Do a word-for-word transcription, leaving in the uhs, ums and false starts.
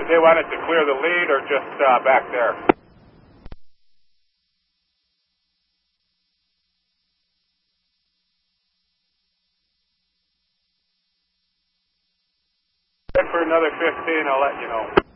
They wanted to clear the lead or just uh, back there? For another fifteen, I'll let you know.